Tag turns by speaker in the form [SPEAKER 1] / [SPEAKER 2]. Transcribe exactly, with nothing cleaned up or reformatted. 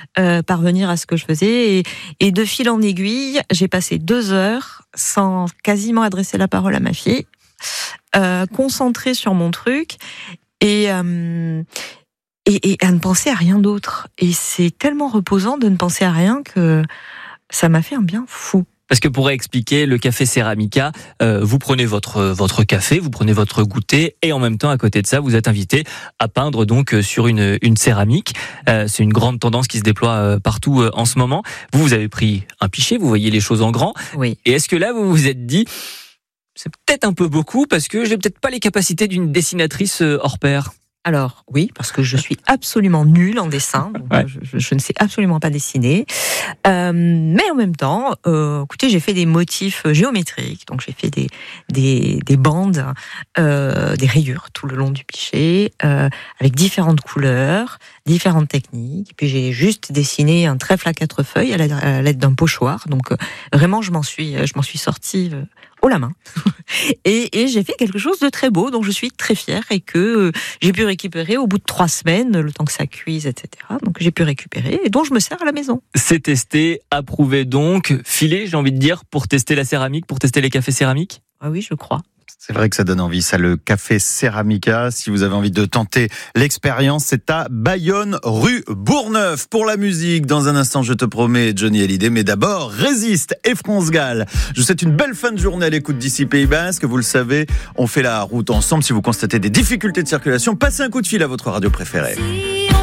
[SPEAKER 1] euh, parvenir à ce que je faisais. Et, et de fil en aiguille, j'ai passé deux heures sans quasiment adresser la parole à ma fille, euh, concentrée sur mon truc et, euh, et, et à ne penser à rien d'autre. Et c'est tellement reposant de ne penser à rien que ça m'a fait un bien fou.
[SPEAKER 2] Parce que pour expliquer, le café Ceramica, euh, vous prenez votre votre café, vous prenez votre goûter, et en même temps, à côté de ça, vous êtes invité à peindre donc sur une une céramique. Euh, c'est une grande tendance qui se déploie euh, partout euh, en ce moment. Vous, vous avez pris un pichet, vous voyez les choses en grand.
[SPEAKER 1] Oui.
[SPEAKER 2] Et est-ce que là, vous vous êtes dit, c'est peut-être un peu beaucoup parce que j'ai peut-être pas les capacités d'une dessinatrice euh, hors pair?
[SPEAKER 1] Alors oui, parce que je suis absolument nulle en dessin, donc
[SPEAKER 2] Ouais.
[SPEAKER 1] je, je, je ne sais absolument pas dessiner. Euh, mais en même temps, euh, écoutez, j'ai fait des motifs géométriques, donc j'ai fait des des, des bandes, euh, des rayures tout le long du pichet, euh, avec différentes couleurs, différentes techniques. Et puis j'ai juste dessiné un trèfle à quatre feuilles à l'aide, à l'aide d'un pochoir. Donc euh, vraiment, je m'en suis, je m'en suis sortie euh, haut la main. et, et j'ai fait quelque chose de très beau, dont je suis très fière et que euh, j'ai pu récupérer au bout de trois semaines, le temps que ça cuise, et cetera. Donc j'ai pu récupérer et dont je me sers à la maison.
[SPEAKER 2] C'est testé, approuvé donc, filé, j'ai envie de dire, pour tester la céramique, pour tester les cafés céramiques?
[SPEAKER 1] Ah oui, je crois.
[SPEAKER 3] C'est vrai que ça donne envie, ça, le café Ceramica. Si vous avez envie de tenter l'expérience, c'est à Bayonne, rue Bourgneuf. Pour la musique, dans un instant, je te promets, Johnny Hallyday. Mais d'abord, Résiste et France Gall. Je vous souhaite une belle fin de journée à l'écoute d'ici Pays Basque. Vous le savez, on fait la route ensemble. Si vous constatez des difficultés de circulation, passez un coup de fil à votre radio préférée.